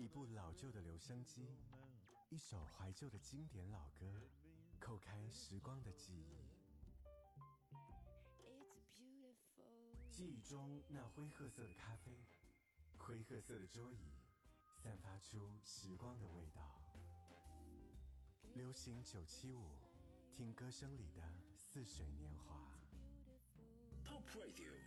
一部老旧的留声机，一首怀旧的经典老歌，叩开时光的记忆。记忆中那灰褐色的咖啡，灰褐色的桌椅，散发出时光的味道。流行975，听歌声里的似水年华。 Pop Radio